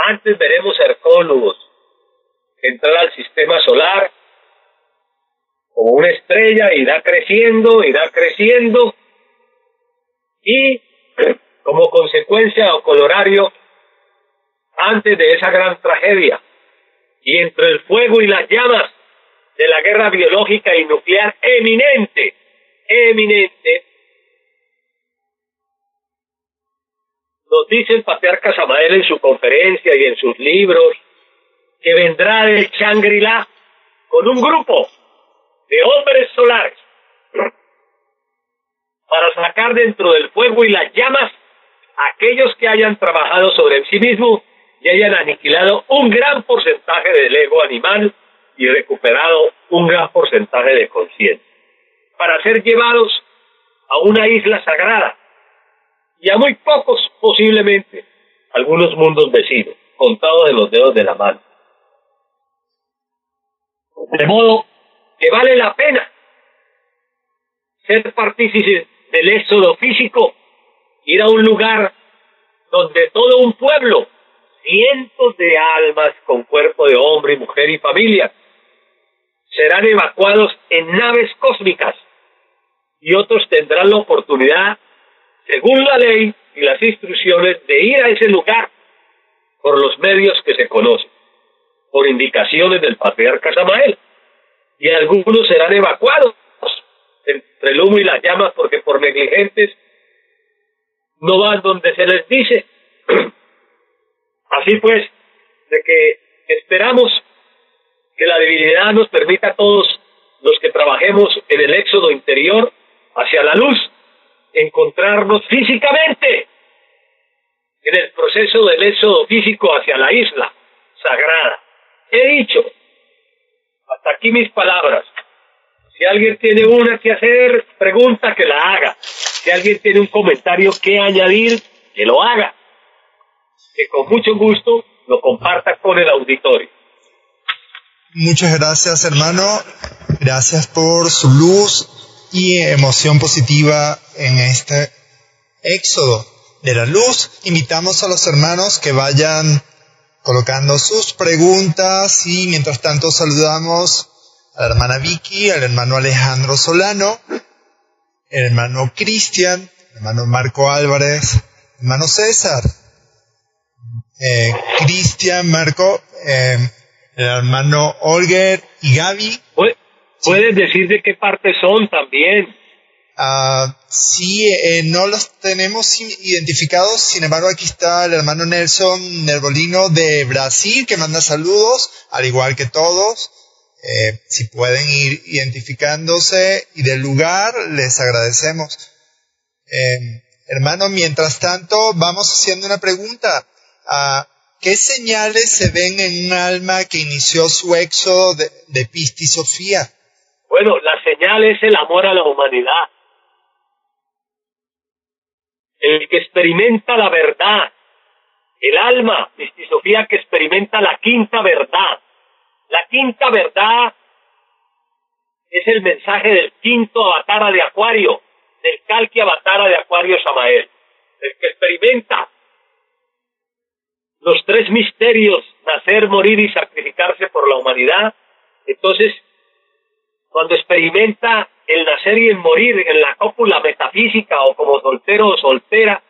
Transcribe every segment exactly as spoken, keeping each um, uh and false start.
Antes veremos Hercólogos entrar al sistema solar como una estrella, irá creciendo, irá creciendo, y como consecuencia o colorario, antes de esa gran tragedia, y entre el fuego y las llamas de la guerra biológica y nuclear eminente, eminente, nos dice el patriarca Samael en su conferencia y en sus libros, que vendrá del Shangri-La con un grupo de hombres solares para sacar dentro del fuego y las llamas a aquellos que hayan trabajado sobre sí mismos y hayan aniquilado un gran porcentaje del ego animal y recuperado un gran porcentaje de conciencia, para ser llevados a una isla sagrada y a muy pocos, posiblemente, algunos mundos vecinos, contados de los dedos de la mano. De modo que vale la pena ser partícipes del éxodo físico, ir a un lugar donde todo un pueblo, cientos de almas con cuerpo de hombre y mujer y familia, serán evacuados en naves cósmicas, y otros tendrán la oportunidad, según la ley y las instrucciones, de ir a ese lugar por los medios que se conocen, por indicaciones del patriarca Samael, y algunos serán evacuados entre el humo y las llamas porque por negligentes no van donde se les dice. Así pues, de que esperamos que la divinidad nos permita a todos los que trabajemos en el éxodo interior hacia la luz, encontrarnos físicamente en el proceso del éxodo físico hacia la isla sagrada. He dicho, hasta aquí mis palabras. Si alguien tiene una que hacer, pregunta, que la haga. Si alguien tiene un comentario que añadir, que lo haga. Que con mucho gusto lo comparta con el auditorio. Muchas gracias, hermano. Gracias por su luz y emoción positiva en este éxodo de la luz. Invitamos a los hermanos que vayan colocando sus preguntas y mientras tanto saludamos a la hermana Vicky, al hermano Alejandro Solano, el hermano Cristian, el hermano Marco Álvarez, el hermano César, eh, Cristian, Marco, eh, el hermano Olger y Gaby. ¿Puedes decir de qué parte son también? Uh, sí, eh, no los tenemos identificados, sin embargo aquí está el hermano Nelson Nervolino de Brasil que manda saludos, al igual que todos. Eh, si pueden ir identificándose y del lugar, les agradecemos. Eh, hermano, mientras tanto, vamos haciendo una pregunta. Uh, ¿Qué señales se ven en un alma que inició su éxodo de, de Pista y Sofía? Bueno, la señal es el amor a la humanidad. El que experimenta la verdad, el alma, Pista y Sofía, que experimenta la quinta verdad. La quinta verdad es el mensaje del quinto avatara de Acuario, del Kalki avatara de Acuario Samael. El que experimenta los tres misterios, nacer, morir y sacrificarse por la humanidad. Entonces, cuando experimenta el nacer y el morir en la cópula metafísica o como soltero o soltera,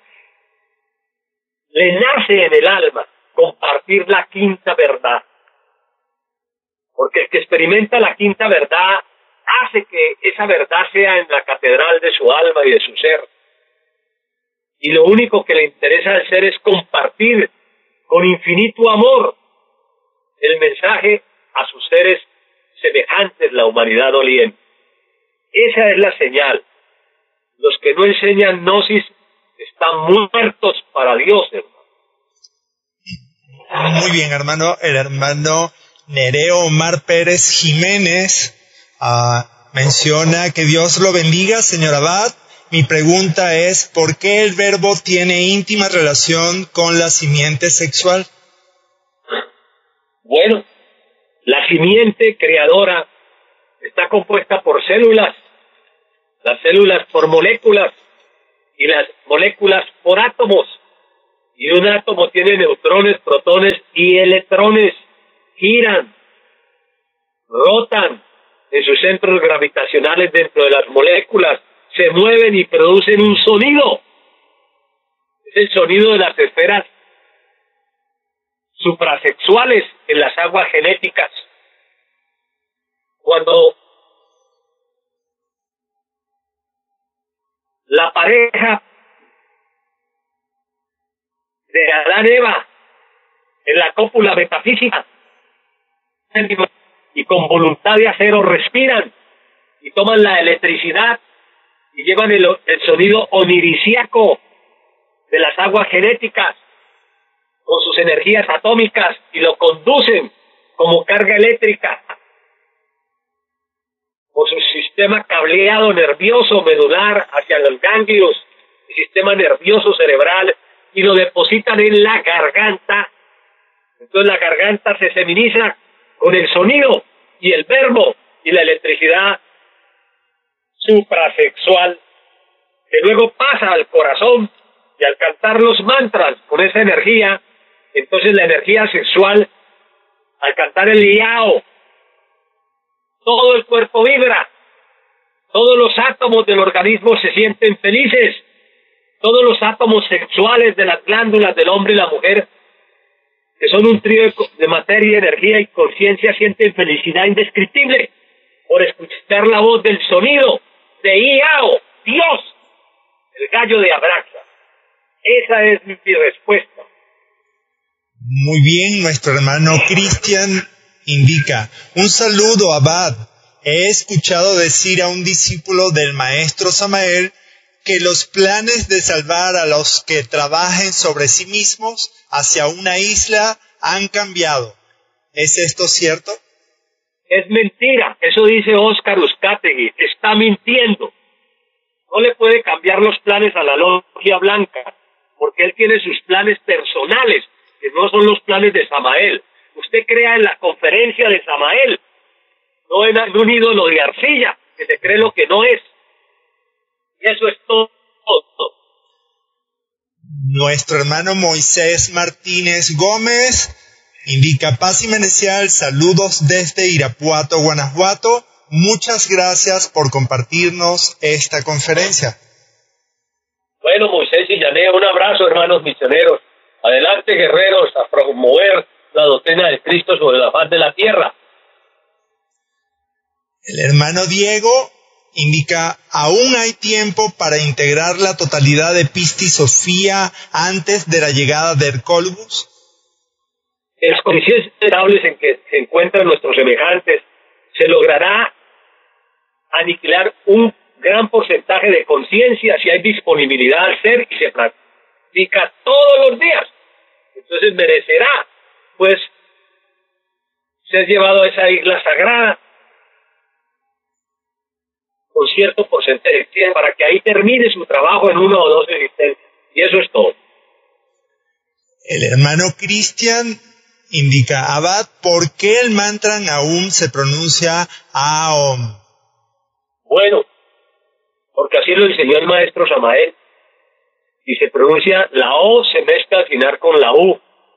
le nace en el alma compartir la quinta verdad. Porque el que experimenta la quinta verdad hace que esa verdad sea en la catedral de su alma y de su ser. Y lo único que le interesa al ser es compartir con infinito amor el mensaje a sus seres semejantes, la humanidad doliente. Esa es la señal. Los que no enseñan gnosis están muertos para Dios, hermano. Muy bien, hermano. El hermano Nereo Omar Pérez Jiménez uh, menciona que Dios lo bendiga, señor Abad. Mi pregunta es, ¿por qué el verbo tiene íntima relación con la simiente sexual? Bueno, la simiente creadora está compuesta por células, las células por moléculas y las moléculas por átomos. Y un átomo tiene neutrones, protones y electrones. Giran, rotan en sus centros gravitacionales dentro de las moléculas, se mueven y producen un sonido. Es el sonido de las esferas suprasexuales en las aguas genéticas. Cuando la pareja de Adán y Eva en la cópula metafísica y con voluntad de acero respiran y toman la electricidad y llevan el, el sonido onirisiaco de las aguas genéticas con sus energías atómicas y lo conducen como carga eléctrica por su sistema cableado nervioso medular hacia los ganglios, el sistema nervioso cerebral, y lo depositan en la garganta. Entonces la garganta se seminiza con el sonido y el verbo y la electricidad suprasexual, que luego pasa al corazón, y al cantar los mantras con esa energía, entonces la energía sexual, al cantar el yao, todo el cuerpo vibra, todos los átomos del organismo se sienten felices, todos los átomos sexuales de las glándulas del hombre y la mujer, que son un trío de, de materia, energía y conciencia, sienten felicidad indescriptible por escuchar la voz del sonido de Iao, Dios, el gallo de Abraxa. Esa es mi respuesta. Muy bien, nuestro hermano Cristian indica: un saludo, Abad. He escuchado decir a un discípulo del maestro Samael que los planes de salvar a los que trabajen sobre sí mismos hacia una isla han cambiado. ¿Es esto cierto? Es mentira. Eso dice Óscar Uzcategui. Está mintiendo. No le puede cambiar los planes a la logia blanca, porque él tiene sus planes personales, que no son los planes de Samael. Usted crea en la conferencia de Samael, no en un ídolo de arcilla, que se cree lo que no es. Y eso es todo. Nuestro hermano Moisés Martínez Gómez indica: paz y manantial, saludos desde Irapuato, Guanajuato. Muchas gracias por compartirnos esta conferencia. Bueno, Moisés y Yané, un abrazo, hermanos misioneros. Adelante, guerreros, a promover la doctrina de Cristo sobre la faz de la tierra. El hermano Diego indica: aún hay tiempo para integrar la totalidad de Pistisofía antes de la llegada de Hercólogos. En las condiciones estables en que se encuentran nuestros semejantes, se logrará aniquilar un gran porcentaje de conciencia si hay disponibilidad al ser y se practica todos los días. Entonces merecerá, pues, ser llevado a esa isla sagrada con cierto porcentaje de tiempo para que ahí termine su trabajo en uno o dos existencias. Y eso es todo. El hermano Cristian indica: Abad, ¿por qué el mantra aún se pronuncia Aom? Bueno, porque así lo enseñó el maestro Samael. Y se pronuncia, la O se mezcla al final con la U.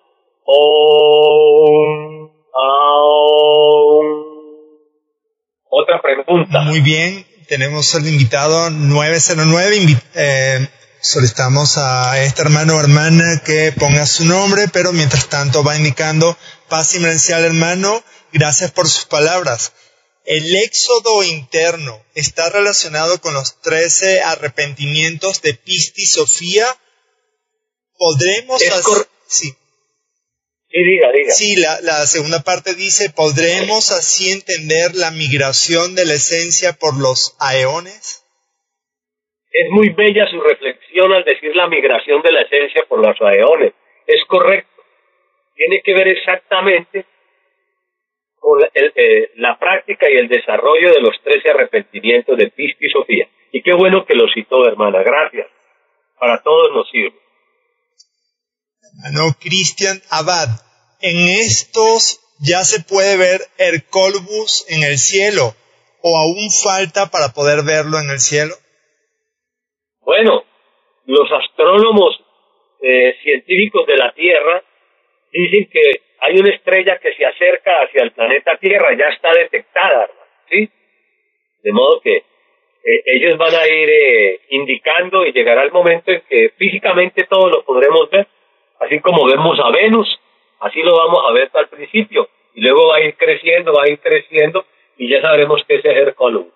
Om, Aom. Otra pregunta. Muy bien, tenemos al invitado nueve cero nueve. Invi eh, solicitamos a este hermano o hermana que ponga su nombre, pero mientras tanto va indicando: paz y manantial, hermano, gracias por sus palabras. ¿El éxodo interno está relacionado con los trece arrepentimientos de Pistisofía? ¿Podremos hacer...? Sí. Sí, diga, diga. Sí, la, la segunda parte dice: ¿podremos así entender la migración de la esencia por los aeones? Es muy bella su reflexión al decir la migración de la esencia por los aeones. Es correcto. Tiene que ver exactamente con el, eh, la práctica y el desarrollo de los trece arrepentimientos de Pistisofía. Y qué bueno que lo citó, hermana. Gracias. Para todos nos sirve. Hermano Cristian Abad, ¿en estos ya se puede ver Hercólogos en el cielo o aún falta para poder verlo en el cielo? Bueno, los astrónomos eh, científicos de la Tierra dicen que hay una estrella que se acerca hacia el planeta Tierra, ya está detectada, ¿sí? De modo que eh, ellos van a ir eh, indicando y llegará el momento en que físicamente todos lo podremos ver, así como vemos a Venus, así lo vamos a ver al principio, y luego va a ir creciendo, va a ir creciendo, y ya sabremos que ese es Herculano.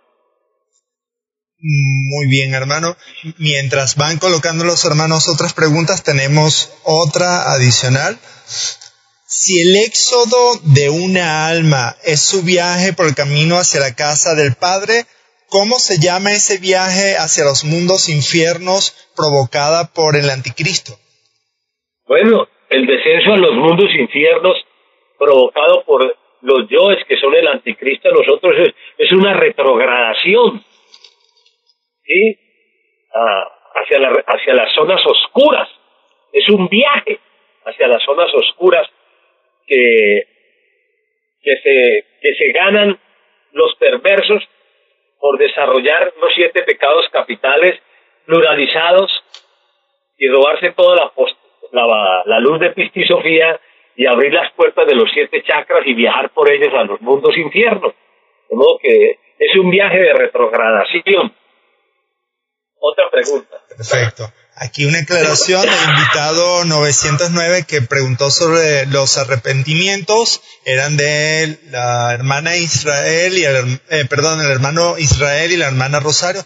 Muy bien, hermano. Mientras van colocando los hermanos otras preguntas, tenemos otra adicional. Si el éxodo de una alma es su viaje por el camino hacia la casa del Padre, ¿cómo se llama ese viaje hacia los mundos infiernos provocada por el anticristo? Bueno, el descenso a los mundos infiernos provocado por los yoes que son el anticristo, nosotros es, es una retrogradación, ¿sí? Ah, hacia, la, hacia las zonas oscuras. Es un viaje hacia las zonas oscuras que, que, se, que se ganan los perversos por desarrollar los siete pecados capitales pluralizados y robarse toda la, post, la, la luz de Pistisofía y abrir las puertas de los siete chakras y viajar por ellos a los mundos infiernos. De modo que es un viaje de retrogradación. Otra pregunta. Perfecto. Aquí una aclaración del invitado novecientos nueve que preguntó sobre los arrepentimientos. Eran de la hermana Israel y el, eh, perdón, el hermano Israel y la hermana Rosario,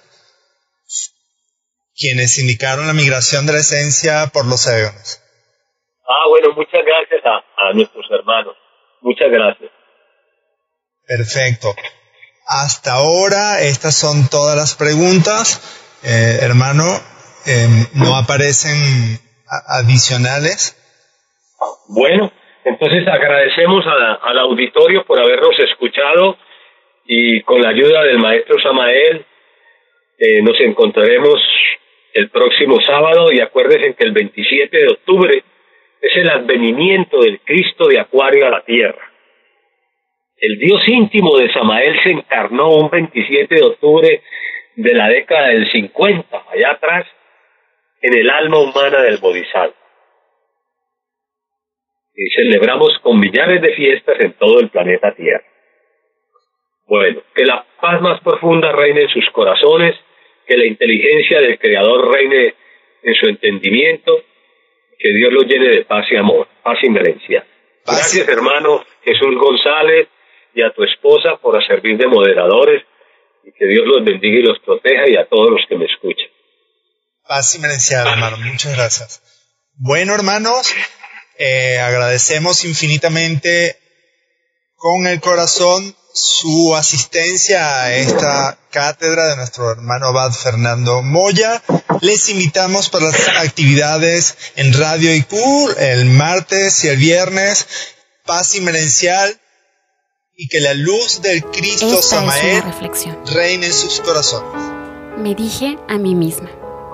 quienes indicaron la migración de la esencia por los eones. Ah, bueno, muchas gracias a, a nuestros hermanos. Muchas gracias. Perfecto. Hasta ahora estas son todas las preguntas. Eh, hermano, eh, no aparecen adicionales. Bueno, entonces agradecemos a, al auditorio por habernos escuchado y con la ayuda del maestro Samael eh, nos encontraremos el próximo sábado y acuérdense que el veintisiete de octubre es el advenimiento del Cristo de Acuario a la Tierra. El Dios íntimo de Samael se encarnó un veintisiete de octubre de la década del cincuenta, allá atrás, en el alma humana del Bodhisattva. Y celebramos con millares de fiestas en todo el planeta Tierra. Bueno, que la paz más profunda reine en sus corazones, que la inteligencia del Creador reine en su entendimiento, que Dios los llene de paz y amor, paz y merencia. Gracias, hermano Jesús González, y a tu esposa por servir de moderadores, y que Dios los bendiga y los proteja, y a todos los que me escuchan. Paz y merencia, hermano. Muchas gracias. Bueno, hermanos, eh, agradecemos infinitamente con el corazón su asistencia a esta cátedra de nuestro hermano Abad Fernando Moya. Les invitamos para las actividades en Radio I Q el martes y el viernes. Paz inmerencial y que la luz del Cristo Esta Samael es una reflexión. reine en sus corazones. Me dije a mí misma.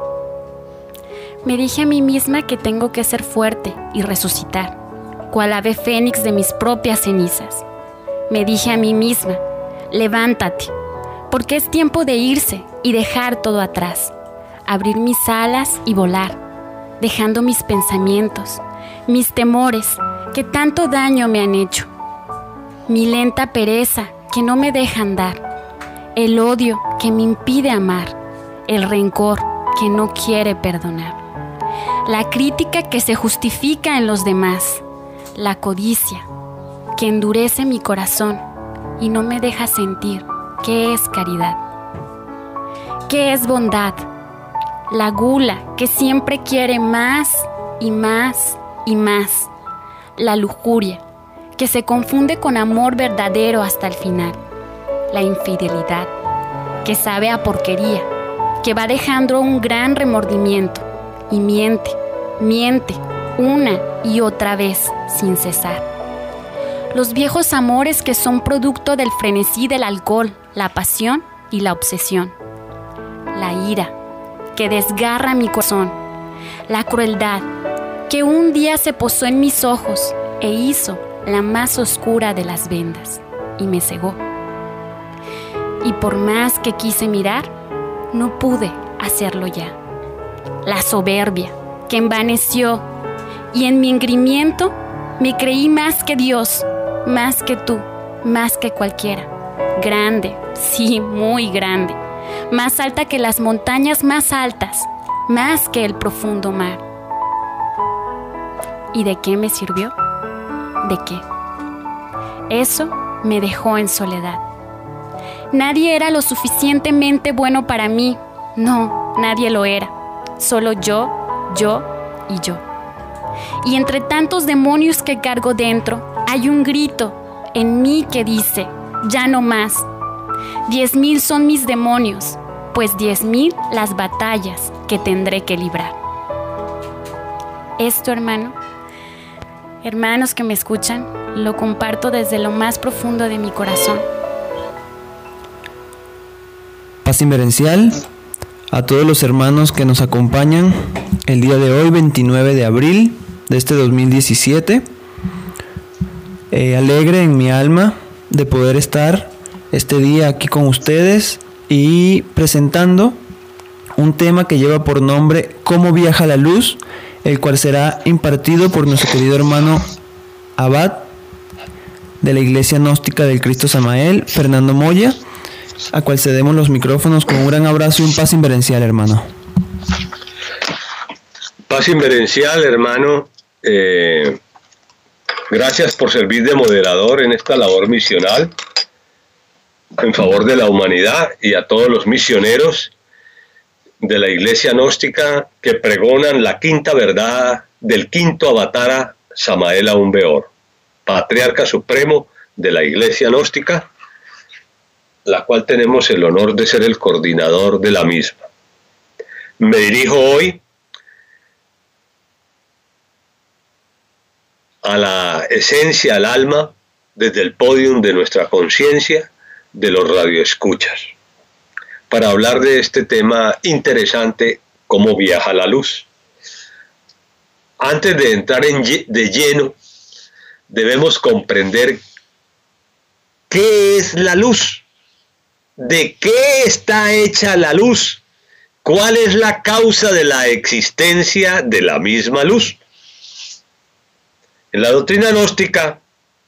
Me dije a mí misma que tengo que ser fuerte y resucitar, cual ave fénix de mis propias cenizas. Me dije a mí misma, levántate, porque es tiempo de irse y dejar todo atrás, abrir mis alas y volar, dejando mis pensamientos, mis temores que tanto daño me han hecho, mi lenta pereza que no me deja andar, el odio que me impide amar, el rencor que no quiere perdonar, la crítica que se justifica en los demás, la codicia que endurece mi corazón y no me deja sentir qué es caridad, qué es bondad, la gula que siempre quiere más y más y más, la lujuria que se confunde con amor verdadero hasta el final, la infidelidad que sabe a porquería, que va dejando un gran remordimiento y miente, miente una y otra vez sin cesar. Los viejos amores que son producto del frenesí del alcohol, la pasión y la obsesión. La ira que desgarra mi corazón. La crueldad que un día se posó en mis ojos e hizo la más oscura de las vendas y me cegó. Y por más que quise mirar, no pude hacerlo ya. La soberbia que envaneció, y en mi engreimiento me creí más que Dios, más que tú, más que cualquiera. Grande, sí, muy grande, más alta que las montañas más altas, más que el profundo mar. ¿Y de qué me sirvió? ¿De qué? Eso me dejó en soledad. Nadie era lo suficientemente bueno para mí. No, nadie lo era. Solo yo, yo y yo. Y entre tantos demonios que cargo dentro, hay un grito en mí que dice, ya no más. Diez mil son mis demonios, pues diez mil las batallas que tendré que librar. Esto, hermano, hermanos que me escuchan, lo comparto desde lo más profundo de mi corazón. Paz inverencial a todos los hermanos que nos acompañan el día de hoy, veintinueve de abril de este dos mil diecisiete. Eh, alegre en mi alma de poder estar este día aquí con ustedes y presentando un tema que lleva por nombre ¿Cómo viaja la luz?, el cual será impartido por nuestro querido hermano abad de la Iglesia Gnóstica del Cristo Samael, Fernando Moya, a cual cedemos los micrófonos con un gran abrazo y un paz inverencial, hermano. Paz inverencial, hermano. Eh, gracias por servir de moderador en esta labor misional en favor de la humanidad, y a todos los misioneros de la Iglesia Gnóstica que pregonan la quinta verdad del quinto avatara Samael Aún Weor, Patriarca Supremo de la Iglesia Gnóstica, la cual tenemos el honor de ser el coordinador de la misma. Me dirijo hoy a la esencia, al alma, desde el podium de nuestra conciencia, de los radioescuchas, para hablar de este tema interesante, cómo viaja la luz. Antes de entrar en de lleno, debemos comprender qué es la luz, de qué está hecha la luz, cuál es la causa de la existencia de la misma luz. En la doctrina gnóstica,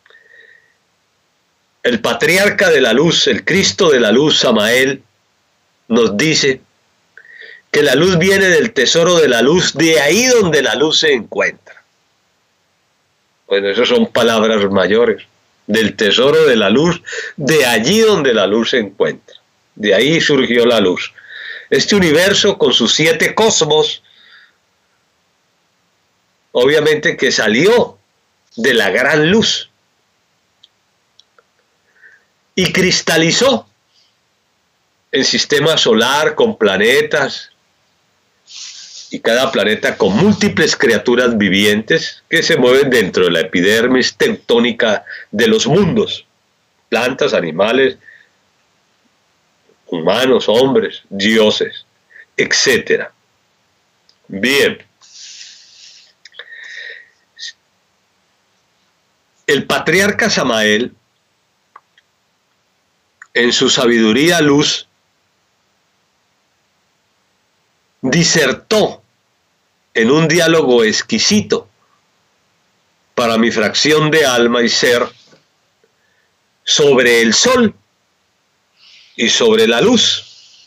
el patriarca de la luz, el Cristo de la luz, Samael, nos dice que la luz viene del tesoro de la luz, de ahí donde la luz se encuentra. Bueno, esas son palabras mayores. Del tesoro de la luz, de allí donde la luz se encuentra. De ahí surgió la luz. Este universo con sus siete cosmos, obviamente que salió de la gran luz y cristalizó en sistema solar con planetas, y cada planeta con múltiples criaturas vivientes que se mueven dentro de la epidermis tectónica de los mundos, plantas, animales, humanos, hombres, dioses, etcétera. Bien. El patriarca Samael, en su sabiduría luz, disertó en un diálogo exquisito para mi fracción de alma y ser sobre el sol y sobre la luz.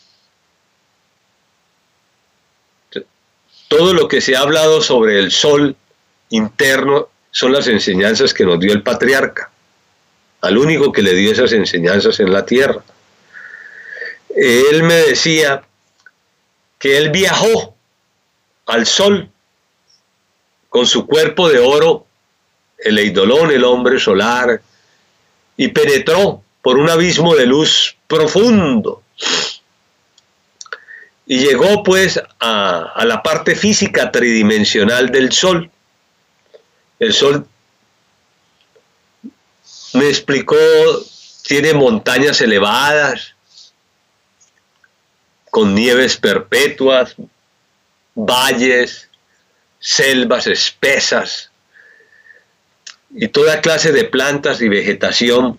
Todo lo que se ha hablado sobre el sol interno son las enseñanzas que nos dio el patriarca, al único que le dio esas enseñanzas en la tierra. Él me decía que él viajó al sol con su cuerpo de oro, el eidolón, el hombre solar, y penetró por un abismo de luz profundo. Y llegó pues a, a la parte física tridimensional del sol. El sol, me explicó, tiene montañas elevadas, con nieves perpetuas, valles, selvas espesas, y toda clase de plantas y vegetación,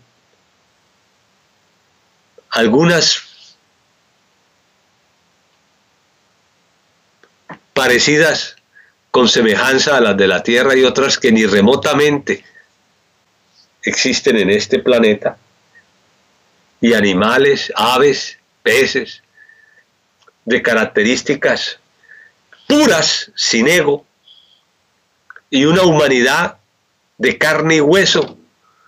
algunas parecidas con semejanza a las de la Tierra y otras que ni remotamente existen en este planeta, y animales, aves, peces, de características puras, sin ego, y una humanidad de carne y hueso,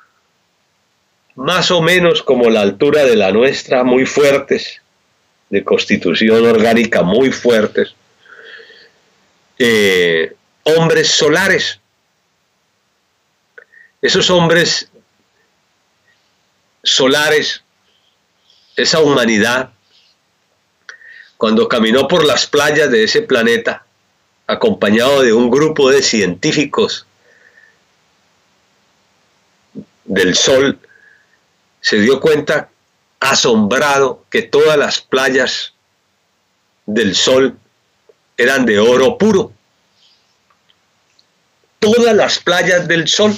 más o menos como la altura de la nuestra, muy fuertes, de constitución orgánica muy fuertes, eh, hombres solares. Esos hombres solares, esa humanidad, cuando caminó por las playas de ese planeta, acompañado de un grupo de científicos del Sol, se dio cuenta, asombrado, que todas las playas del Sol eran de oro puro. Todas las playas del Sol.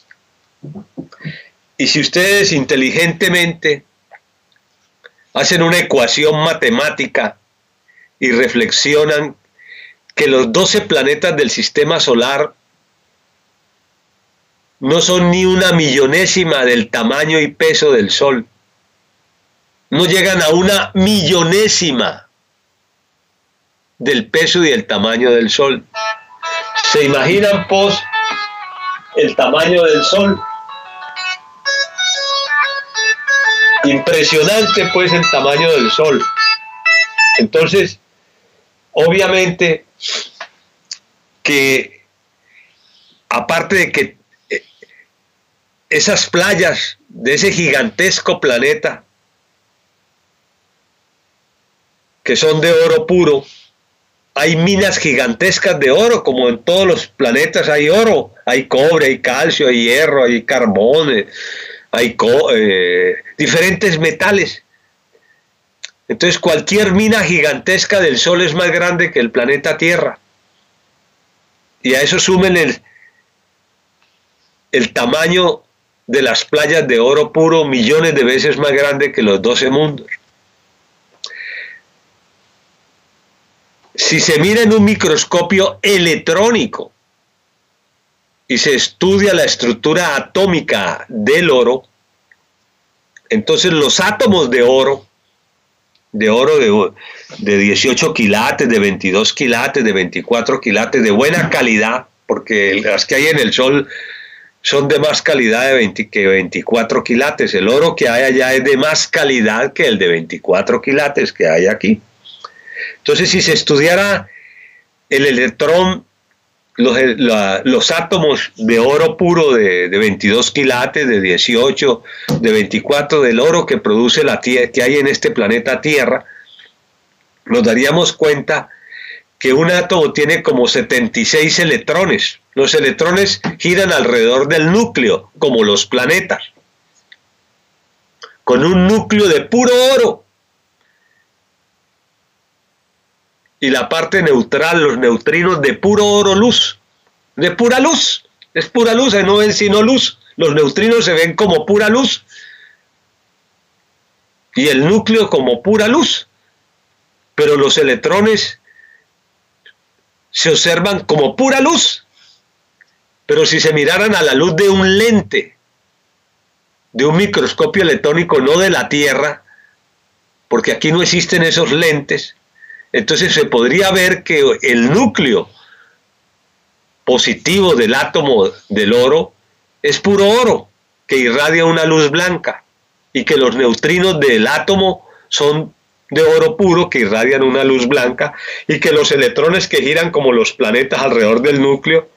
Y si ustedes inteligentemente hacen una ecuación matemática y reflexionan que los doce planetas del sistema solar no son ni una millonésima del tamaño y peso del Sol, no llegan a una millonésima del peso y el tamaño del Sol. ¿Se imaginan, pues, el tamaño del Sol? Impresionante, pues, el tamaño del Sol. Entonces, obviamente que, aparte de que esas playas de ese gigantesco planeta, que son de oro puro, hay minas gigantescas de oro, como en todos los planetas hay oro, hay cobre, hay calcio, hay hierro, hay carbón, hay co eh, diferentes metales. Entonces cualquier mina gigantesca del Sol es más grande que el planeta Tierra. Y a eso sumen el, el tamaño de las playas de oro puro, millones de veces más grande que los doce mundos. Si se mira en un microscopio electrónico y se estudia la estructura atómica del oro, entonces los átomos de oro, de oro de, de dieciocho quilates, de veintidós quilates, de veinticuatro quilates, de buena calidad, porque las que hay en el Sol son de más calidad de veinte, que veinticuatro quilates. El oro que hay allá es de más calidad que el de veinticuatro quilates que hay aquí. Entonces, si se estudiara el electrón, los, la, los átomos de oro puro de, de veintidós quilates, de dieciocho, de veinticuatro, del oro que produce la tierra, que hay en este planeta Tierra, nos daríamos cuenta que un átomo tiene como setenta y seis electrones. Los electrones giran alrededor del núcleo, como los planetas, con un núcleo de puro oro. Y la parte neutral, los neutrinos de puro oro luz, de pura luz, es pura luz, no ven sino luz, los neutrinos se ven como pura luz, y el núcleo como pura luz, pero los electrones se observan como pura luz. Pero si se miraran a la luz de un lente, de un microscopio electrónico, no de la Tierra, porque aquí no existen esos lentes, entonces se podría ver que el núcleo positivo del átomo del oro es puro oro, que irradia una luz blanca, y que los neutrinos del átomo son de oro puro, que irradian una luz blanca, y que los electrones que giran como los planetas alrededor del núcleo,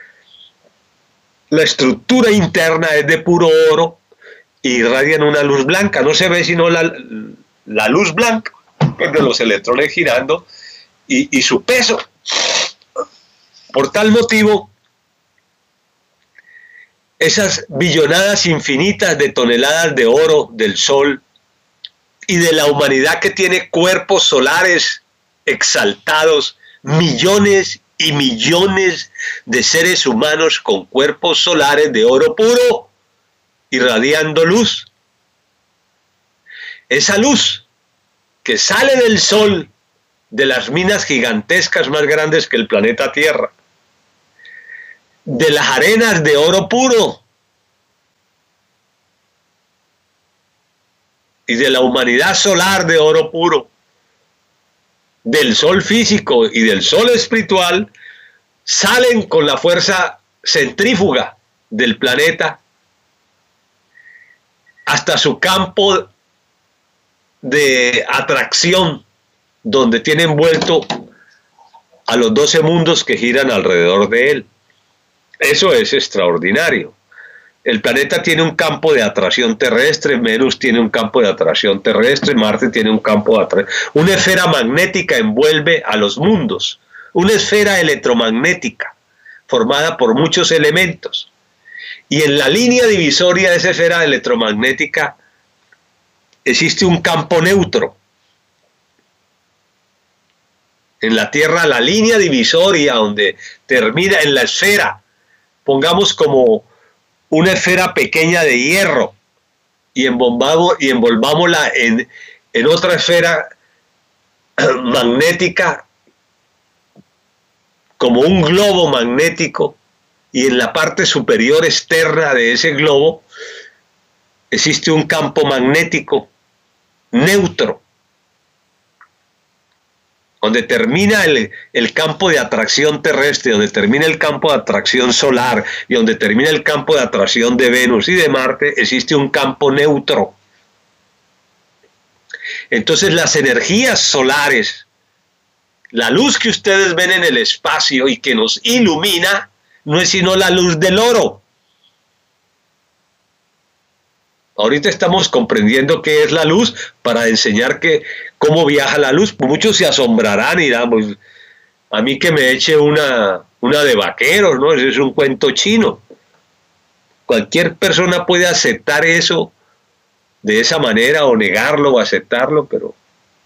la estructura interna es de puro oro, e irradian una luz blanca. No se ve sino la, la luz blanca de los electrones girando y, y su peso. Por tal motivo, esas billonadas infinitas de toneladas de oro del Sol y de la humanidad que tiene cuerpos solares exaltados, millones y millones de seres humanos con cuerpos solares de oro puro, irradiando luz. Esa luz que sale del Sol, de las minas gigantescas más grandes que el planeta Tierra, de las arenas de oro puro y de la humanidad solar de oro puro, del sol físico y del sol espiritual, salen con la fuerza centrífuga del planeta hasta su campo de atracción, donde tiene envuelto a los doce mundos que giran alrededor de él. Eso es extraordinario. El planeta tiene un campo de atracción terrestre, Venus tiene un campo de atracción terrestre, Marte tiene un campo de atracción. Una esfera magnética envuelve a los mundos, una esfera electromagnética formada por muchos elementos. Y en la línea divisoria de esa esfera electromagnética existe un campo neutro. En la Tierra, la línea divisoria donde termina en la esfera, pongamos como una esfera pequeña de hierro y, envolvamos, y envolvámosla en, en otra esfera magnética como un globo magnético, y en la parte superior externa de ese globo existe un campo magnético neutro, donde termina el, el campo de atracción terrestre, donde termina el campo de atracción solar y donde termina el campo de atracción de Venus y de Marte, existe un campo neutro. Entonces las energías solares, la luz que ustedes ven en el espacio y que nos ilumina, no es sino la luz del oro. Ahorita estamos comprendiendo qué es la luz para enseñar que, cómo viaja la luz. Muchos se asombrarán y dirán, pues, a mí que me eche una, una de vaqueros, ¿no? Ese es un cuento chino. Cualquier persona puede aceptar eso de esa manera o negarlo o aceptarlo, pero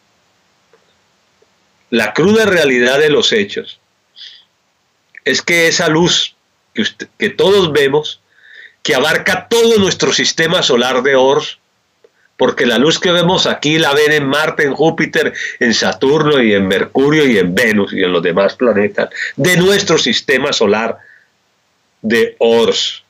la cruda realidad de los hechos es que esa luz que, usted, que todos vemos, que abarca todo nuestro sistema solar de Ors, porque la luz que vemos aquí la ven en Marte, en Júpiter, en Saturno y en Mercurio y en Venus y en los demás planetas de nuestro sistema solar de Ors.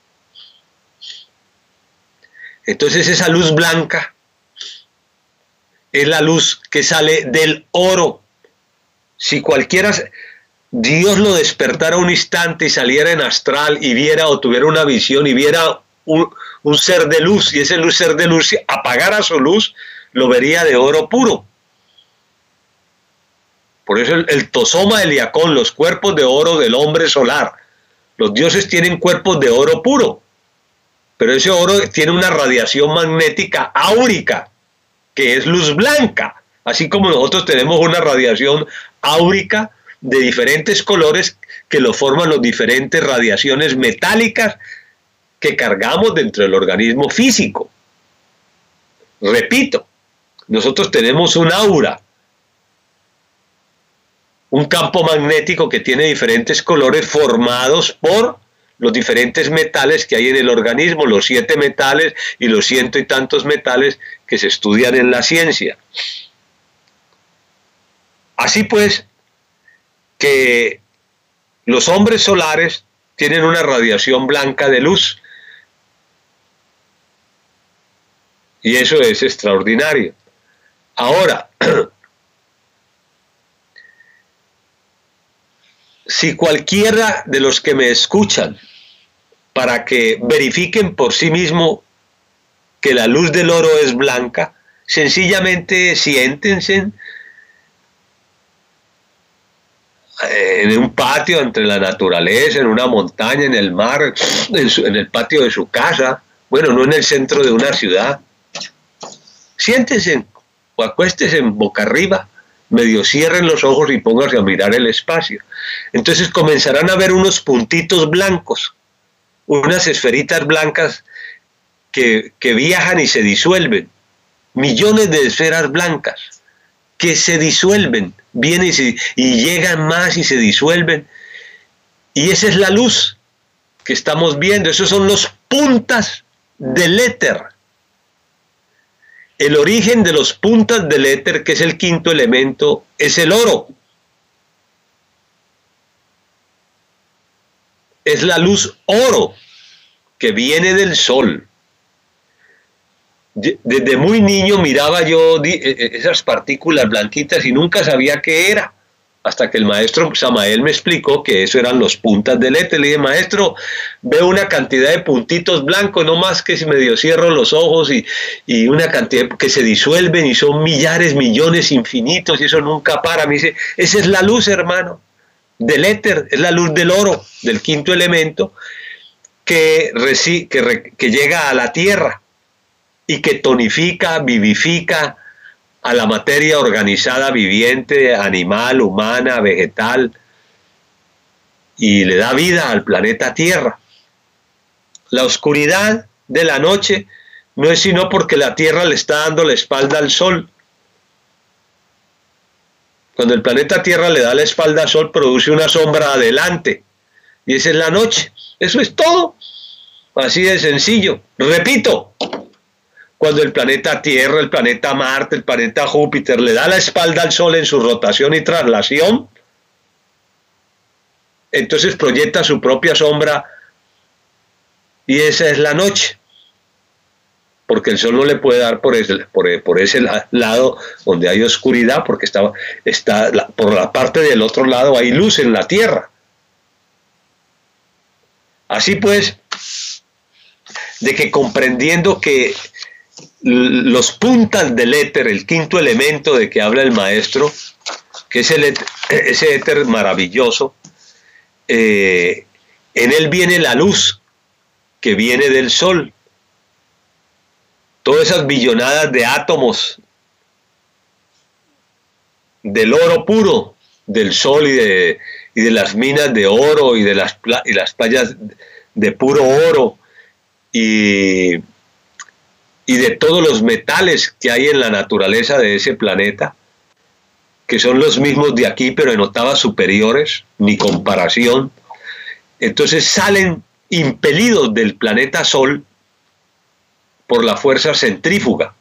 Entonces esa luz blanca es la luz que sale del oro. Si cualquiera, Dios lo despertara un instante y saliera en astral y viera o tuviera una visión y viera un, un ser de luz, y ese luz, ser de luz apagara su luz, lo vería de oro puro. Por eso el, el tosoma de Liacón, los cuerpos de oro del hombre solar. Los dioses tienen cuerpos de oro puro, pero ese oro tiene una radiación magnética áurica, que es luz blanca, así como nosotros tenemos una radiación áurica de diferentes colores que lo forman las diferentes radiaciones metálicas que cargamos dentro del organismo físico. Repito, nosotros tenemos un aura, un campo magnético que tiene diferentes colores formados por los diferentes metales que hay en el organismo, los siete metales y los ciento y tantos metales que se estudian en la ciencia. Así pues, que los hombres solares tienen una radiación blanca de luz, y eso es extraordinario. Ahora, si cualquiera de los que me escuchan, para que verifiquen por sí mismo que la luz del oro es blanca, sencillamente siéntense en un patio entre la naturaleza, en una montaña, en el mar, en, su, en el patio de su casa, bueno, no en el centro de una ciudad. Siéntense o acuéstense en boca arriba, medio cierren los ojos y pónganse a mirar el espacio. Entonces comenzarán a ver unos puntitos blancos, unas esferitas blancas que, que viajan y se disuelven, millones de esferas blancas que se disuelven, vienen y, se, y llegan más y se disuelven, y esa es la luz que estamos viendo. Esos son los puntas del éter. El origen de los puntas del éter, que es el quinto elemento, es el oro. es la luz oro que viene del sol. Desde muy niño miraba yo esas partículas blanquitas y nunca sabía qué era, hasta que el maestro Samael me explicó que eso eran los puntas del éter. Le dije, maestro, veo una cantidad de puntitos blancos, no más que si medio cierro los ojos y, y una cantidad que se disuelven y son millares, millones, infinitos, y eso nunca para. Me dice, esa es la luz, hermano, del éter, es la luz del oro, del quinto elemento, que, reci que, re que llega a la tierra y que tonifica, vivifica a la materia organizada, viviente, animal, humana, vegetal, y le da vida al planeta Tierra. La oscuridad de la noche no es sino porque la Tierra le está dando la espalda al Sol. Cuando el planeta Tierra le da la espalda al Sol, produce una sombra adelante, y esa es la noche. Eso es todo, así de sencillo. Repito, cuando el planeta Tierra, el planeta Marte, el planeta Júpiter le da la espalda al Sol en su rotación y traslación, entonces proyecta su propia sombra y esa es la noche, porque el Sol no le puede dar por ese, por, por ese lado donde hay oscuridad, porque está, está la, por la parte del otro lado hay luz en la Tierra. Así pues, de que comprendiendo que los puntas del éter, el quinto elemento de que habla el maestro, que es el éter, ese éter maravilloso, eh, en él viene la luz que viene del sol. Todas esas billonadas de átomos del oro puro, del sol y de, y de las minas de oro y de las, y las playas de puro oro y y de todos los metales que hay en la naturaleza de ese planeta, que son los mismos de aquí, pero en octavas superiores, ni comparación. Entonces salen impelidos del planeta Sol por la fuerza centrífuga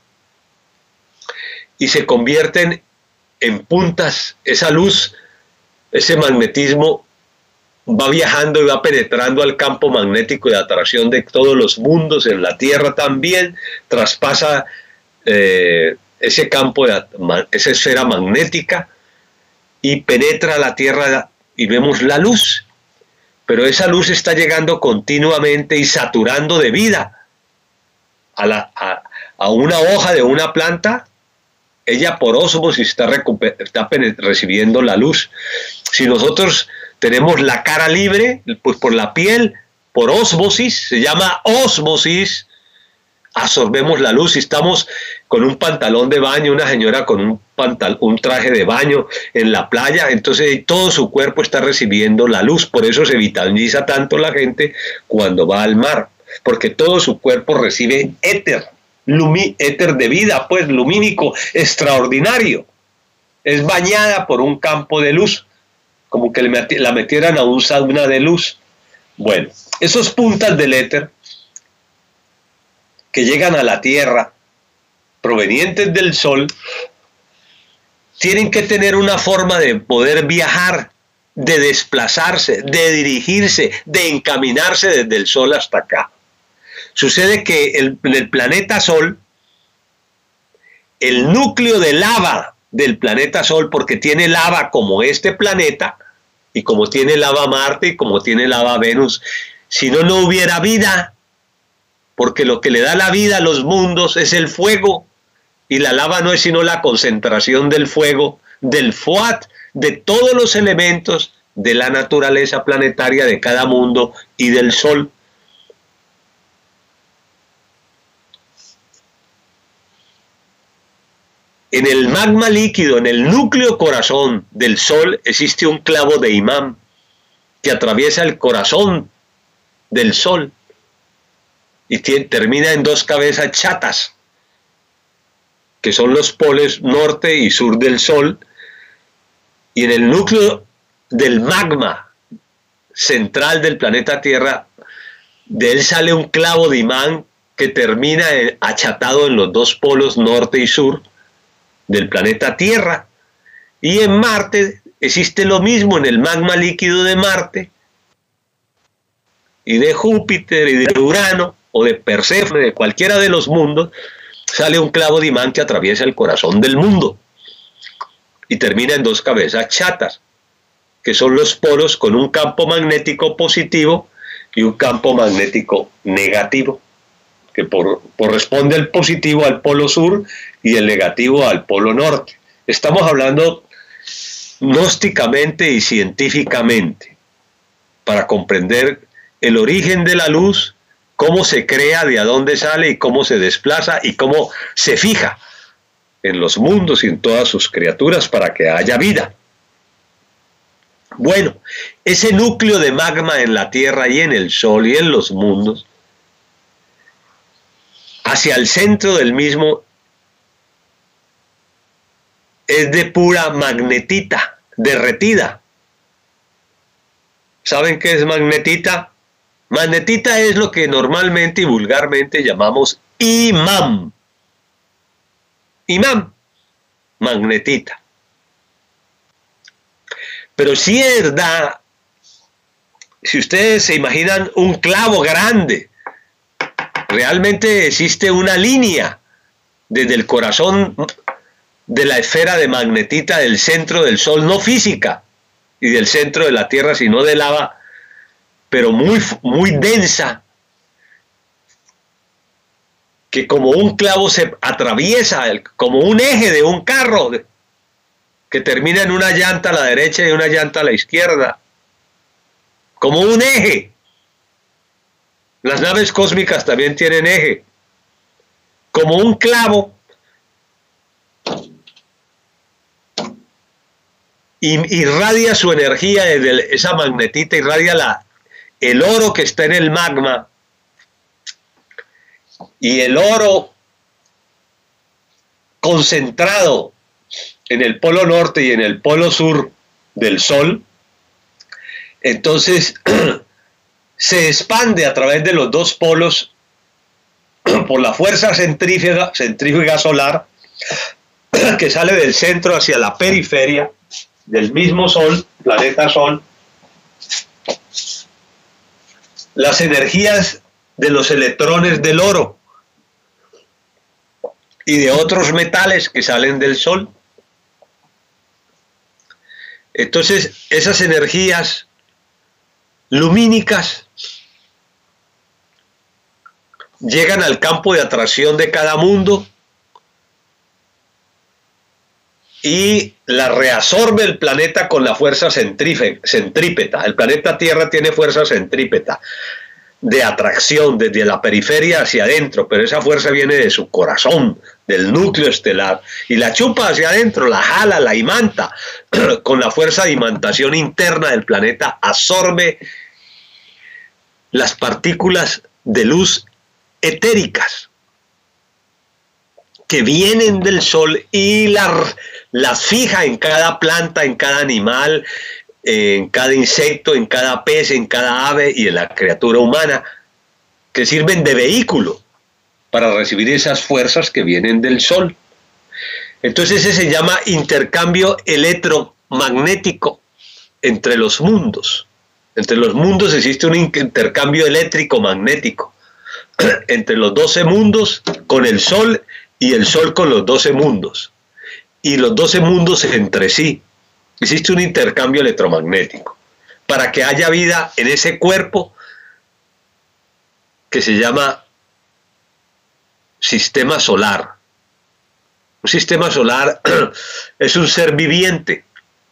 y se convierten en puntas. Esa luz, ese magnetismo va viajando y va penetrando al campo magnético de atracción de todos los mundos, en la Tierra también, traspasa eh, ese campo, de, esa esfera magnética y penetra la Tierra y vemos la luz. Pero esa luz está llegando continuamente y saturando de vida a, la, a, a una hoja de una planta. Ella por ósmosis está, está recibiendo la luz. Si nosotros tenemos la cara libre, pues por la piel, por ósmosis, se llama ósmosis, absorbemos la luz. Si estamos con un pantalón de baño, una señora con un, pantal un traje de baño en la playa, entonces todo su cuerpo está recibiendo la luz. Por eso se vitaliza tanto la gente cuando va al mar, porque todo su cuerpo recibe éter, lumi, éter de vida, pues lumínico, extraordinario. Es bañada por un campo de luz, como que la metieran a un sauna de luz. Bueno, esos puntas del éter que llegan a la Tierra, provenientes del Sol, tienen que tener una forma de poder viajar, de desplazarse, de dirigirse, de encaminarse desde el Sol hasta acá. Sucede que el, el planeta Sol, el núcleo de lava del planeta Sol, porque tiene lava como este planeta, y como tiene lava Marte, y como tiene lava Venus, si no, no hubiera vida, porque lo que le da la vida a los mundos es el fuego, y la lava no es sino la concentración del fuego, del fuat, de todos los elementos de la naturaleza planetaria de cada mundo y del Sol. En el magma líquido, en el núcleo corazón del Sol, existe un clavo de imán que atraviesa el corazón del Sol y tiene, termina en dos cabezas chatas, que son los polos norte y sur del Sol, y en el núcleo del magma central del planeta Tierra, de él sale un clavo de imán que termina achatado en los dos polos norte y sur del planeta Tierra. Y en Marte existe lo mismo, en el magma líquido de Marte y de Júpiter y de Urano o de Perséfone, de cualquiera de los mundos, sale un clavo de imán que atraviesa el corazón del mundo y termina en dos cabezas chatas, que son los polos con un campo magnético positivo y un campo magnético negativo, que por, corresponde al positivo al polo sur y el negativo al polo norte. Estamos hablando gnósticamente y científicamente para comprender el origen de la luz, cómo se crea, de a dónde sale y cómo se desplaza y cómo se fija en los mundos y en todas sus criaturas para que haya vida. Bueno, ese núcleo de magma en la Tierra y en el Sol y en los mundos, hacia el centro del mismo, es de pura magnetita, derretida. ¿Saben qué es magnetita? Magnetita es lo que normalmente y vulgarmente llamamos imán. Imán, magnetita. Pero sí es verdad, si ustedes se imaginan un clavo grande, realmente existe una línea desde el corazón de la esfera de magnetita del centro del Sol, no física, y del centro de la Tierra, sino de lava, pero muy, muy densa, que como un clavo se atraviesa, como un eje de un carro, que termina en una llanta a la derecha y una llanta a la izquierda, como un eje. Las naves cósmicas también tienen eje, como un clavo, y irradia su energía desde esa magnetita, irradia la, el oro que está en el magma, y el oro concentrado en el polo norte y en el polo sur del Sol, entonces se expande a través de los dos polos por la fuerza centrífuga, centrífuga solar que sale del centro hacia la periferia del mismo Sol, planeta Sol. Las energías de los electrones del oro y de otros metales que salen del Sol. Entonces, esas energías lumínicas llegan al campo de atracción de cada mundo y la reabsorbe el planeta con la fuerza centrípeta. El planeta Tierra tiene fuerza centrípeta de atracción desde la periferia hacia adentro, pero esa fuerza viene de su corazón, del núcleo estelar, y la chupa hacia adentro, la jala, la imanta, con la fuerza de imantación interna del planeta, absorbe las partículas de luz etéricas que vienen del Sol y las, las fija en cada planta, en cada animal, en cada insecto, en cada pez, en cada ave y en la criatura humana, que sirven de vehículo para recibir esas fuerzas que vienen del Sol. Entonces ese se llama intercambio electromagnético entre los mundos. Entre los mundos existe un intercambio eléctrico-magnético entre los doce mundos con el Sol y el Sol con los doce mundos. Y los doce mundos entre sí. Existe un intercambio electromagnético para que haya vida en ese cuerpo que se llama sistema solar. Un sistema solar es un ser viviente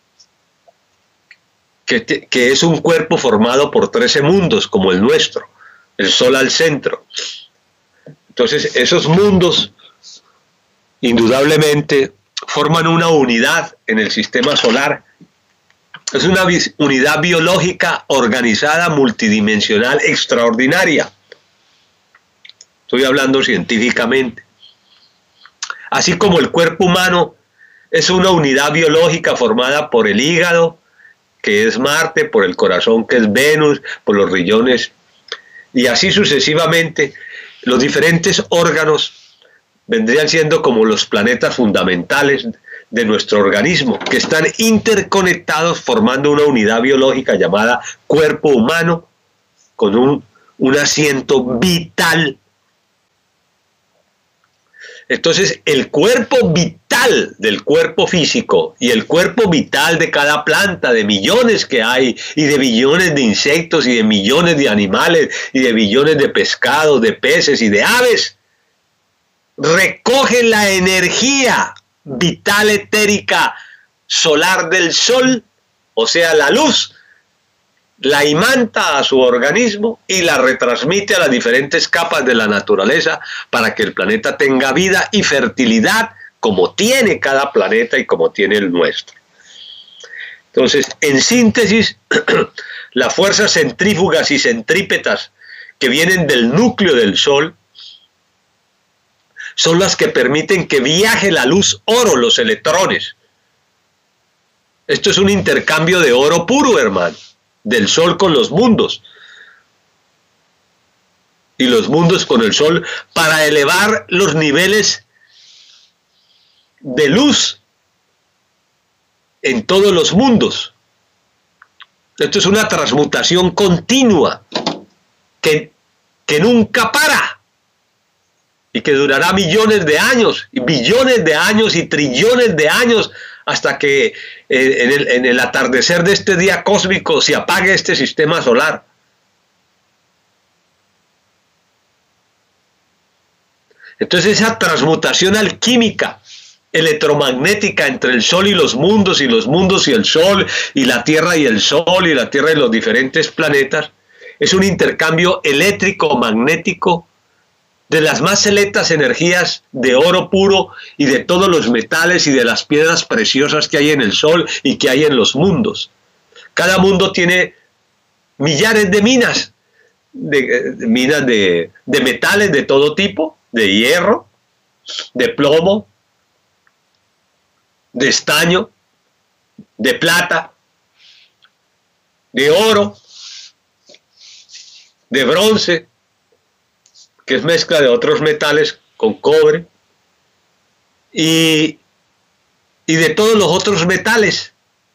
que, que es un cuerpo formado por trece mundos como el nuestro, el Sol al centro. Entonces esos mundos indudablemente forman una unidad en el sistema solar. Es una unidad biológica organizada, multidimensional, extraordinaria. Estoy hablando científicamente. Así como el cuerpo humano es una unidad biológica formada por el hígado, que es Marte, por el corazón, que es Venus, por los riñones, y así sucesivamente, los diferentes órganos vendrían siendo como los planetas fundamentales de nuestro organismo, que están interconectados formando una unidad biológica llamada cuerpo humano, con un, un asiento vital. Entonces, el cuerpo vital del cuerpo físico y el cuerpo vital de cada planta, de millones que hay, y de billones de insectos, y de millones de animales, y de billones de pescados, de peces y de aves, recoge la energía vital etérica solar del sol, o sea, la luz, la imanta a su organismo y la retransmite a las diferentes capas de la naturaleza para que el planeta tenga vida y fertilidad como tiene cada planeta y como tiene el nuestro. Entonces, en síntesis, las fuerzas centrífugas y centrípetas que vienen del núcleo del Sol son las que permiten que viaje la luz oro, los electrones. Esto es un intercambio de oro puro, hermano, del Sol con los mundos y los mundos con el Sol, para elevar los niveles de luz en todos los mundos. Esto es una transmutación continua que, que nunca para y que durará millones de años, y billones de años y trillones de años, hasta que eh, en, el, en el atardecer de este día cósmico se apague este sistema solar. Entonces, esa transmutación alquímica, electromagnética entre el Sol y los mundos, y los mundos y el Sol, y la Tierra y el Sol, y la Tierra y los diferentes planetas, es un intercambio eléctrico magnético de las más selectas energías de oro puro y de todos los metales y de las piedras preciosas que hay en el Sol y que hay en los mundos. Cada mundo tiene millares de minas, de, de minas de, de metales de todo tipo, de hierro, de plomo, de estaño, de plata, de oro, de bronce, que es mezcla de otros metales con cobre, y, y de todos los otros metales.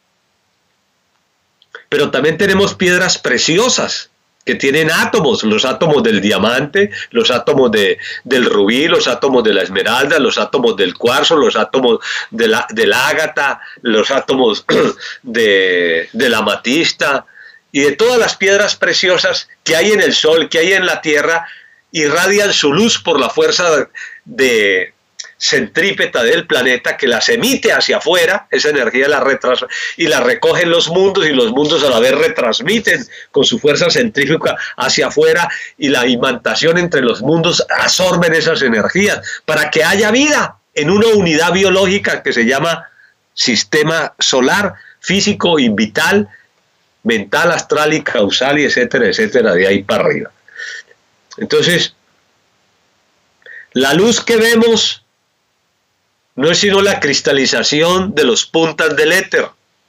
Pero también tenemos piedras preciosas que tienen átomos, los átomos del diamante, los átomos de, del rubí, los átomos de la esmeralda, los átomos del cuarzo, los átomos de la, del ágata, los átomos de, de la amatista, y de todas las piedras preciosas que hay en el Sol, que hay en la Tierra, irradian su luz por la fuerza de centrípeta del planeta, que las emite hacia afuera, esa energía la retras y la recogen los mundos, y los mundos a la vez retransmiten con su fuerza centrífuga hacia afuera, y la imantación entre los mundos absorben esas energías para que haya vida en una unidad biológica que se llama sistema solar, físico y vital, mental, astral y causal, y etcétera, etcétera, de ahí para arriba. Entonces, la luz que vemos no es sino la cristalización de los puntas del éter,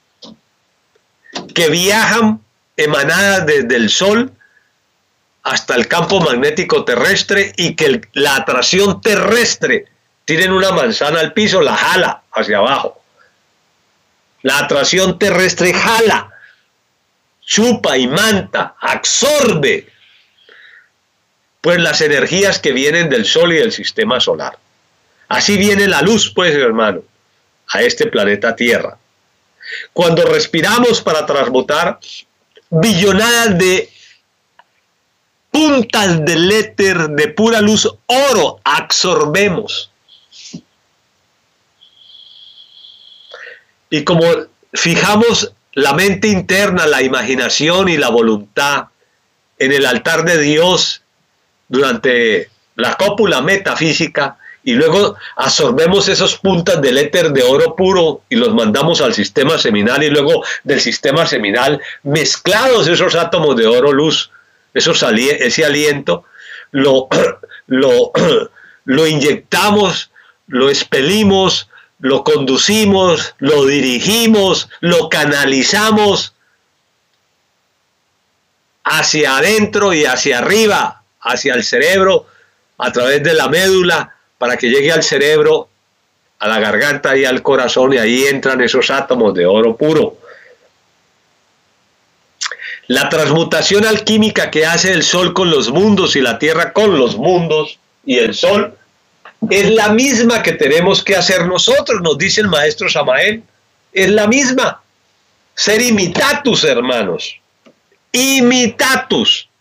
que viajan emanadas desde el Sol hasta el campo magnético terrestre, y que el, la atracción terrestre, tienen una manzana al piso, la jala hacia abajo. La atracción terrestre jala, chupa, imanta, absorbe pues las energías que vienen del Sol y del sistema solar. Así viene la luz, pues, hermano, a este planeta Tierra. Cuando respiramos para transmutar, billonadas de puntas del éter de pura luz oro absorbemos. Y como fijamos la mente interna, la imaginación y la voluntad en el altar de Dios durante la cópula metafísica, y luego absorbemos esos puntas del éter de oro puro y los mandamos al sistema seminal, y luego del sistema seminal, mezclados esos átomos de oro luz, esos ali ese aliento, lo, lo, lo inyectamos, lo expelimos, lo conducimos, lo dirigimos, lo canalizamos hacia adentro y hacia arriba, hacia el cerebro, a través de la médula, para que llegue al cerebro, a la garganta y al corazón, y ahí entran esos átomos de oro puro. La transmutación alquímica que hace el sol con los mundos y la tierra con los mundos y el sol es la misma que tenemos que hacer nosotros, nos dice el maestro Samael. Es la misma. Ser imitatus, hermanos. Imitatus.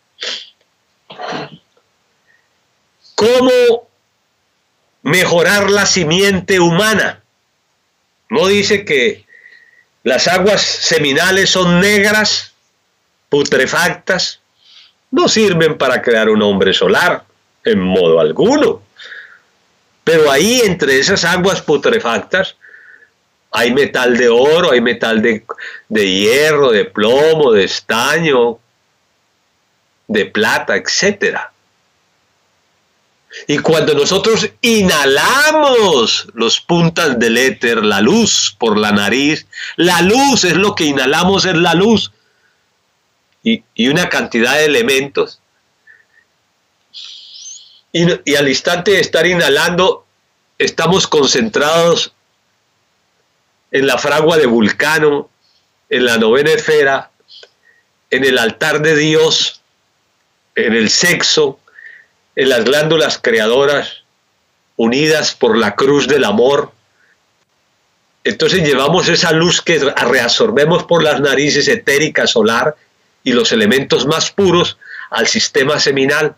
¿Cómo mejorar la simiente humana? No dice que las aguas seminales son negras, putrefactas, no sirven para crear un hombre solar, en modo alguno. Pero ahí, entre esas aguas putrefactas, hay metal de oro, hay metal de, de hierro, de plomo, de estaño, de plata, etcétera. Y cuando nosotros inhalamos los puntas del éter, la luz por la nariz, la luz es lo que inhalamos, es la luz. Y, y una cantidad de elementos. Y, y al instante de estar inhalando, estamos concentrados en la fragua de Vulcano, en la novena esfera, en el altar de Dios, en el sexo, en las glándulas creadoras unidas por la cruz del amor. Entonces llevamos esa luz que reabsorbemos por las narices etérica, solar y los elementos más puros al sistema seminal.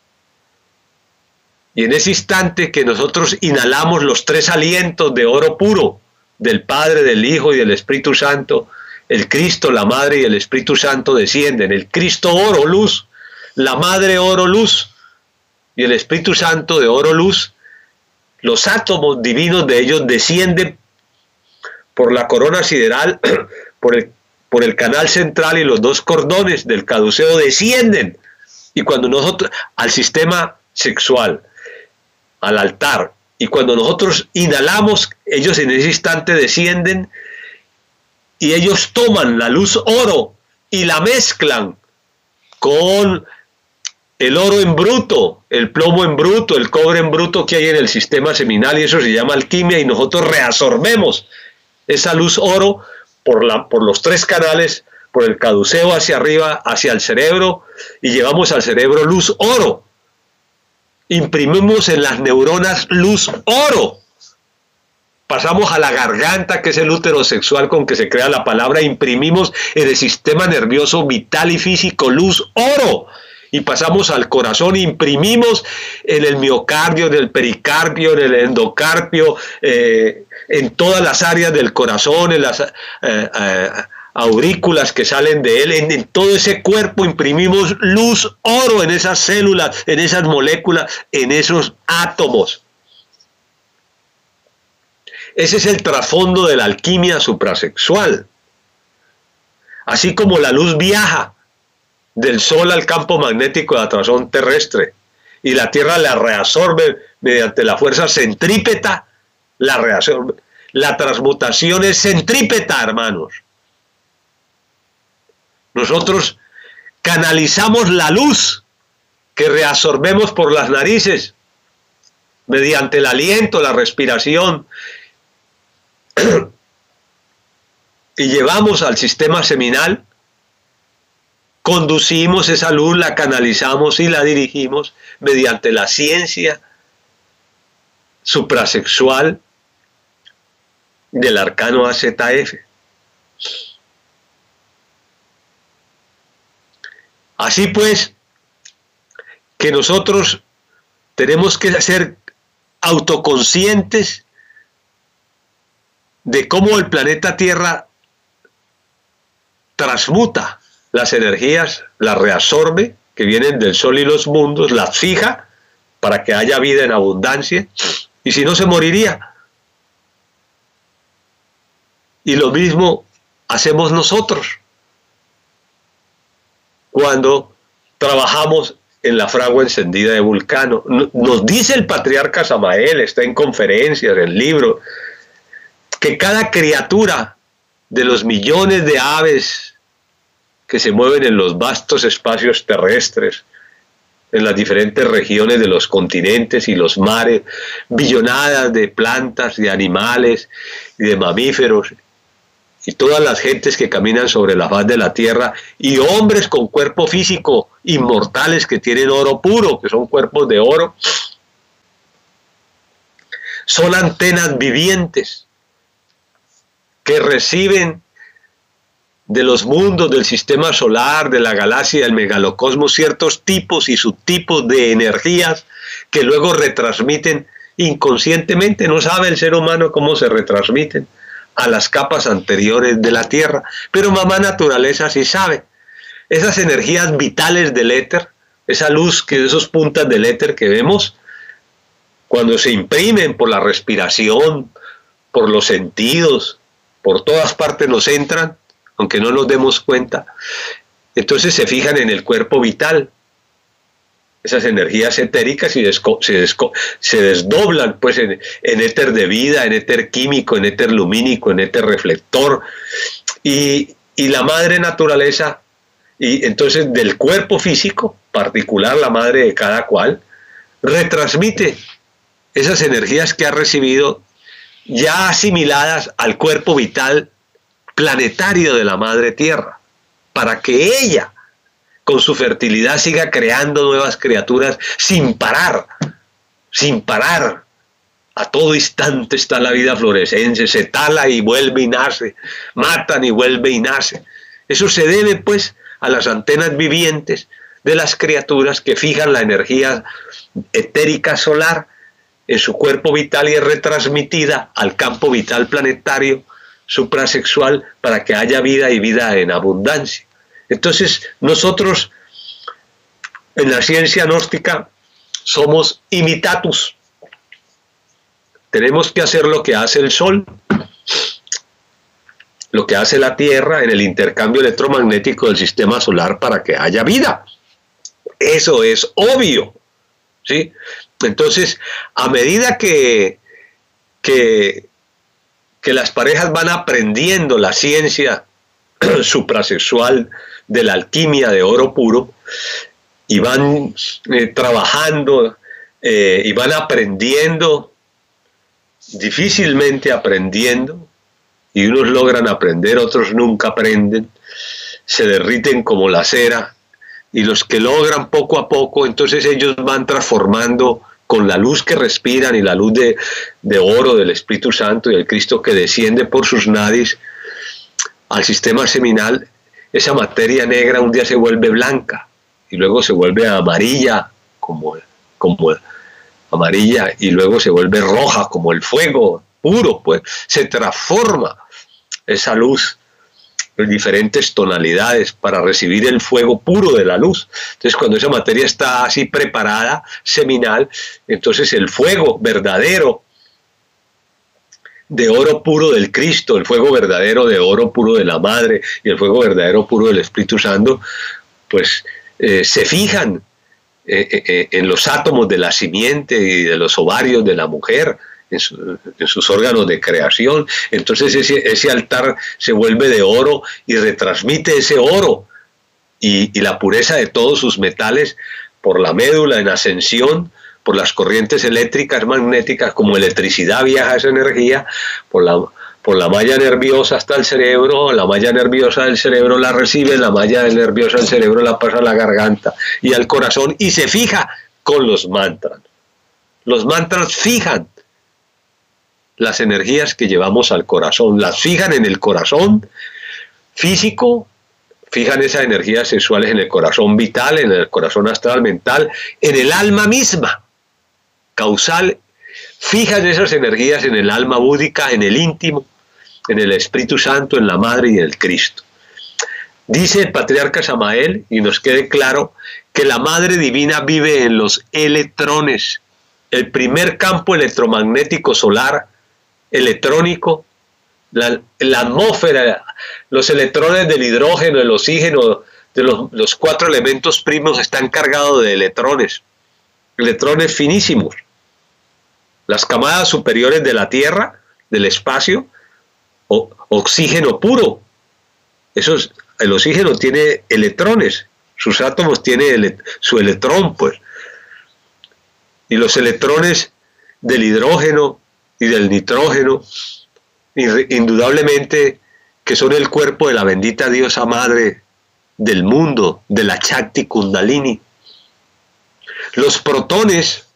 Y en ese instante que nosotros inhalamos los tres alientos de oro puro del Padre, del Hijo y del Espíritu Santo, el Cristo, la Madre y el Espíritu Santo descienden. El Cristo oro, luz, la Madre oro, luz, y el Espíritu Santo de oro, luz. Los átomos divinos de ellos descienden por la corona sideral, por el, por el canal central, y los dos cordones del caduceo descienden. Y cuando nosotros, al sistema sexual, al altar, y cuando nosotros inhalamos, ellos en ese instante descienden y ellos toman la luz oro y la mezclan con el oro en bruto, el plomo en bruto, el cobre en bruto que hay en el sistema seminal, y eso se llama alquimia, y nosotros reabsorbemos esa luz oro por, la, por los tres canales, por el caduceo hacia arriba, hacia el cerebro, y llevamos al cerebro luz oro. Imprimimos en las neuronas luz oro. Pasamos a la garganta, que es el útero sexual con que se crea la palabra, imprimimos en el sistema nervioso vital y físico luz oro. Y pasamos al corazón, imprimimos en el miocardio, en el pericarpio, en el endocarpio, eh, en todas las áreas del corazón, en las eh, eh, aurículas que salen de él, en, en todo ese cuerpo imprimimos luz oro, en esas células, en esas moléculas, en esos átomos. Ese es el trasfondo de la alquimia suprasexual. Así como la luz viaja del Sol al campo magnético de atracción terrestre y la Tierra la reabsorbe mediante la fuerza centrípeta, la reabsorbe. La transmutación es centrípeta, hermanos. Nosotros canalizamos la luz que reabsorbemos por las narices mediante el aliento, la respiración, y llevamos al sistema seminal. Conducimos esa luz, la canalizamos y la dirigimos mediante la ciencia suprasexual del arcano A Z F. Así pues, que nosotros tenemos que ser autoconscientes de cómo el planeta Tierra transmuta las energías, las reabsorbe, que vienen del Sol y los mundos, las fija para que haya vida en abundancia, y si no se moriría. Y lo mismo hacemos nosotros cuando trabajamos en la fragua encendida de Vulcano. Nos dice el patriarca Samael, está en conferencias, en libros, que cada criatura de los millones de aves que se mueven en los vastos espacios terrestres, en las diferentes regiones de los continentes y los mares, billonadas de plantas, de animales y de mamíferos, y todas las gentes que caminan sobre la faz de la tierra, y hombres con cuerpo físico, inmortales, que tienen oro puro, que son cuerpos de oro, son antenas vivientes que reciben de los mundos del sistema solar, de la galaxia, del megalocosmos, ciertos tipos y subtipos de energías que luego retransmiten inconscientemente. No sabe el ser humano cómo se retransmiten a las capas anteriores de la Tierra, pero mamá naturaleza sí sabe. Esas energías vitales del éter, esa luz, que esos puntas del éter que vemos, cuando se imprimen por la respiración, por los sentidos, por todas partes nos entran, aunque no nos demos cuenta, entonces se fijan en el cuerpo vital. Esas energías etéricas y desco, se, desco, se desdoblan pues en, en éter de vida, en éter químico, en éter lumínico, en éter reflector, y, y la madre naturaleza, y entonces del cuerpo físico particular, la madre de cada cual, retransmite esas energías que ha recibido ya asimiladas al cuerpo vital planetario de la madre tierra, para que ella con su fertilidad siga creando nuevas criaturas sin parar, sin parar. A todo instante está la vida florescente, se tala y vuelve y nace, matan y vuelve y nace. Eso se debe pues a las antenas vivientes de las criaturas que fijan la energía etérica solar en su cuerpo vital y es retransmitida al campo vital planetario suprasexual para que haya vida y vida en abundancia. Entonces, nosotros en la ciencia gnóstica somos imitatus. Tenemos que hacer lo que hace el Sol, lo que hace la Tierra en el intercambio electromagnético del sistema solar para que haya vida. Eso es obvio, ¿sí? Entonces, a medida que, que, que las parejas van aprendiendo la ciencia suprasexual de la alquimia de oro puro y van eh, trabajando eh, y van aprendiendo, difícilmente aprendiendo, y unos logran aprender, otros nunca aprenden, se derriten como la cera, y los que logran poco a poco, entonces ellos van transformando con la luz que respiran y la luz de, de oro del Espíritu Santo y del Cristo que desciende por sus nadis al sistema seminal. Esa materia negra un día se vuelve blanca y luego se vuelve amarilla como, como amarilla y luego se vuelve roja como el fuego puro, pues se transforma esa luz en diferentes tonalidades para recibir el fuego puro de la luz. Entonces cuando esa materia está así preparada, seminal, entonces el fuego verdadero de oro puro del Cristo, el fuego verdadero de oro puro de la Madre y el fuego verdadero puro del Espíritu Santo, pues eh, se fijan eh, eh, en los átomos de la simiente y de los ovarios de la mujer, en, su, en sus órganos de creación. Entonces ese, ese altar se vuelve de oro y retransmite ese oro y, y la pureza de todos sus metales por la médula en ascensión, por las corrientes eléctricas magnéticas, como electricidad viaja esa energía, por la, por la malla nerviosa hasta el cerebro, la malla nerviosa del cerebro la recibe, la malla nerviosa del cerebro la pasa a la garganta y al corazón y se fija con los mantras. Los mantras fijan las energías que llevamos al corazón, las fijan en el corazón físico, fijan esas energías sexuales en el corazón vital, en el corazón astral mental, en el alma misma causal, fijan esas energías en el alma búdica, en el íntimo, en el Espíritu Santo, en la Madre y en el Cristo. Dice el patriarca Samael, y nos quede claro, que la Madre Divina vive en los electrones, el primer campo electromagnético solar, electrónico, la, la atmósfera, los electrones del hidrógeno, el oxígeno, de los, los cuatro elementos primos están cargados de electrones, electrones finísimos. Las camadas superiores de la Tierra, del espacio, o, oxígeno puro. Eso es, el oxígeno tiene electrones, sus átomos tienen ele, su electrón, pues. Y los electrones del hidrógeno y del nitrógeno, indudablemente que son el cuerpo de la bendita diosa madre del mundo, de la Shakti Kundalini. Los protones